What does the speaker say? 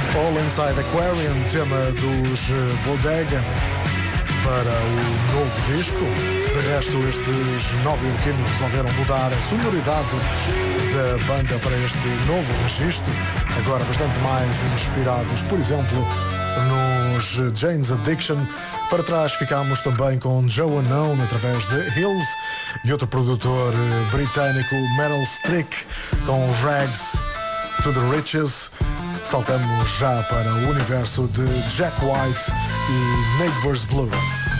All Inside Aquarium, tema dos Bodega para o novo disco. De resto, estes nova-iorquinos resolveram mudar a sonoridade da banda para este novo registro, agora bastante mais inspirados, por exemplo, nos Jane's Addiction. Para trás ficámos também com Joe Unknown através de Hills e outro produtor britânico, Meryl Streck, com Rags to the Riches. Saltamos já para o universo de Jack White e Neighbors Blues.